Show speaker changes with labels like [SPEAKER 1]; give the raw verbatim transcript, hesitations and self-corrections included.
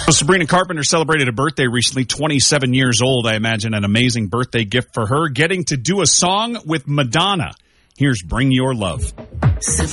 [SPEAKER 1] Well, Sabrina Carpenter celebrated a birthday recently, twenty-seven years old. I imagine an amazing birthday gift for her, getting to do a song with Madonna. Here's Bring Your Love.